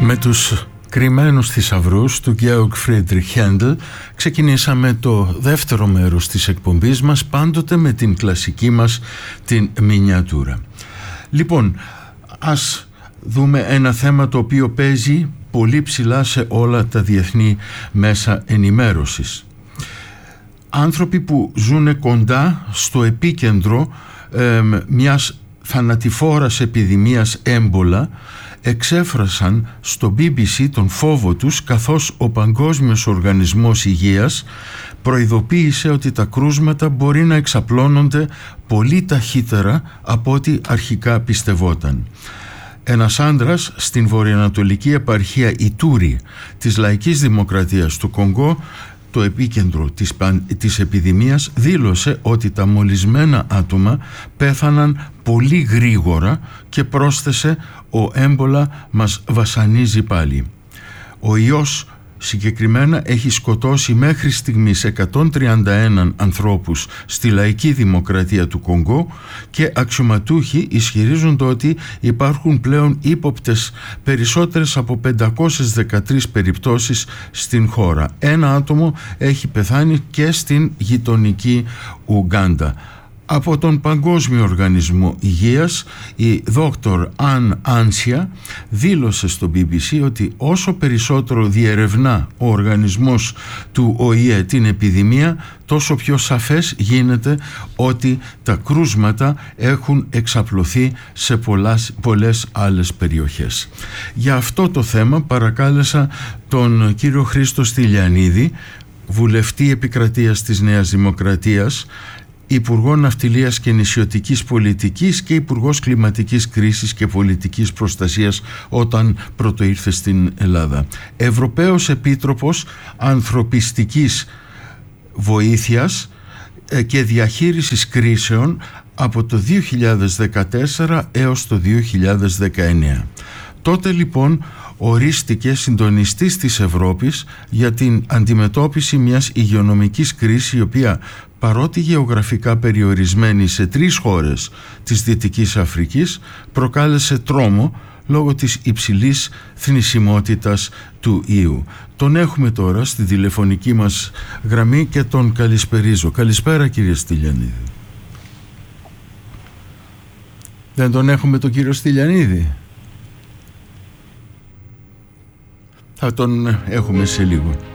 Με τους κρυμμένους θησαυρούς του Georg Friedrich Händel ξεκινήσαμε το δεύτερο μέρος της εκπομπής μας, πάντοτε με την κλασική μας την μινιατούρα. Λοιπόν, ας δούμε ένα θέμα το οποίο παίζει πολύ ψηλά σε όλα τα διεθνή μέσα ενημέρωσης. Άνθρωποι που ζουν κοντά στο επίκεντρο μιας θανατηφόρας επιδημίας έμπολα εξέφρασαν στο BBC τον φόβο τους, καθώς ο Παγκόσμιος Οργανισμός Υγείας προειδοποίησε ότι τα κρούσματα μπορεί να εξαπλώνονται πολύ ταχύτερα από ό,τι αρχικά πιστευόταν. Ένας άντρας στην βορειοανατολική επαρχία Ιτούρι της Λαϊκής Δημοκρατίας του Κονγκό, το επίκεντρο της επιδημίας, δήλωσε ότι τα μολυσμένα άτομα πέθαναν πολύ γρήγορα και πρόσθεσε «Ο έμπολα μας βασανίζει πάλι». Ο ιός συγκεκριμένα έχει σκοτώσει μέχρι στιγμής 131 ανθρώπους στη Λαϊκή Δημοκρατία του Κονγκό και αξιωματούχοι ισχυρίζονται ότι υπάρχουν πλέον ύποπτες περισσότερες από 513 περιπτώσεις στην χώρα. Ένα άτομο έχει πεθάνει και στην γειτονική Ουγκάντα. Από τον Παγκόσμιο Οργανισμό Υγείας, η Dr. Ann Ansia δήλωσε στο BBC ότι όσο περισσότερο διερευνά ο οργανισμός του ΟΗΕ την επιδημία, τόσο πιο σαφές γίνεται ότι τα κρούσματα έχουν εξαπλωθεί σε πολλές άλλες περιοχές. Για αυτό το θέμα παρακάλεσα τον κύριο Χρήστο Στυλιανίδη, βουλευτή επικρατείας της Νέας Δημοκρατίας, Υπουργό Ναυτιλίας και Νησιωτικής Πολιτικής και Υπουργός Κλιματικής Κρίσης και Πολιτικής Προστασίας όταν πρώτο ήρθε στην Ελλάδα. Ευρωπαίος Επίτροπος Ανθρωπιστικής Βοήθειας και Διαχείρισης Κρίσεων από το 2014 έως το 2019. Τότε λοιπόν ορίστηκε συντονιστής της Ευρώπης για την αντιμετώπιση μιας υγειονομικής κρίσης, η οποία παρότι γεωγραφικά περιορισμένη σε 3 χώρες της Δυτικής Αφρικής, προκάλεσε τρόμο λόγω της υψηλής θνησιμότητας του ιού. Τον έχουμε τώρα στη τηλεφωνική μας γραμμή και τον καλησπερίζω. Καλησπέρα κύριε Στυλιανίδη. Δεν τον έχουμε τον κύριο Στυλιανίδη? Θα τον έχουμε σε λίγο.